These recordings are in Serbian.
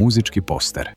muzički poster.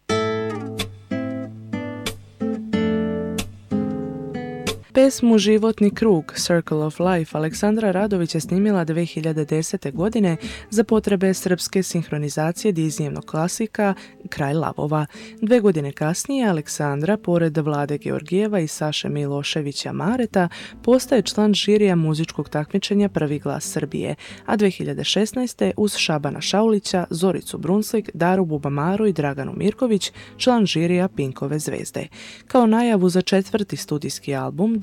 Pesmu Životni krug, Circle of Life, Aleksandra Radović je snimila 2010. godine za potrebe srpske sinhronizacije Disneyevnog klasika Kralj lavova. 2 godine kasnije Aleksandra, pored Vlade Georgijeva i Saše Miloševića Mareta, postaje član žirija muzičkog takmičenja Prvi glas Srbije, a 2016. uz Šabana Šaulića, Zoricu Brunslik, Daru Bubamaru i Draganu Mirković, član žirija Pinkove zvezde. Kao najavu za 4. studijski album,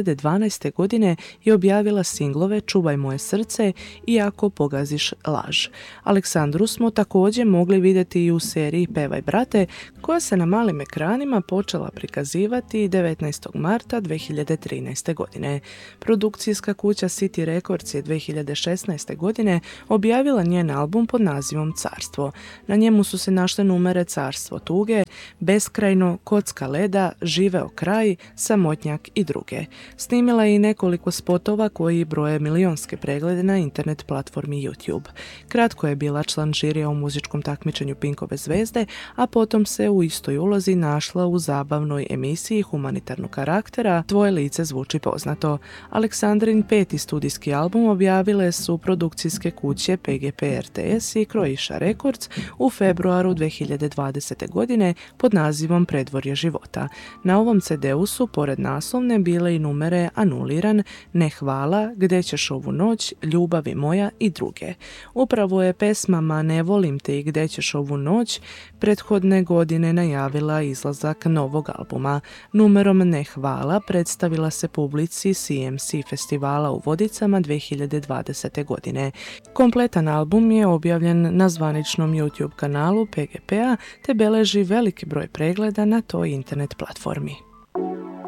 2012. godine je objavila singlove Čuvaj moje srce i Ako pogaziš laž. Aleksandru smo također mogli vidjeti i u seriji Pevaj brate, koja se na malim ekranima počela prikazivati 19. marta 2013. godine. Produkcijska kuća City Records je 2016. godine objavila njen album pod nazivom Carstvo. Na njemu su se našle numere Carstvo tuge, Beskrajno, Kocka leda, Živeo kraj, Samotnjak i druge. Snimila je i nekoliko spotova koji broje milionske preglede na internet platformi YouTube. Kratko je bila član žirija u muzičkom takmičenju Pinkove zvezde, a potom se u istoj ulozi našla u zabavnoj emisiji humanitarnog karaktera Tvoje lice zvuči poznato. Aleksandrin 5. studijski album objavile su produkcijske kuće PGP RTS i Croatia Records u februaru 2020. godine pod nazivom Predvorje života. Na ovom CD-u su, pored naslovne, bile i numere Anuliran, Ne hvala, Gde ćeš ovu noć, Ljubavi moja i druge. Upravo je pesmama Ne volim te i Gde ćeš ovu noć prethodne godine najavila izlazak novog albuma. Numerom Ne hvala predstavila se publici CMC festivala u Vodicama 2020. godine. Kompletan album je objavljen na zvaničnom YouTube kanalu PGP-a te beleži veliki broj pregleda na toj internet platformi.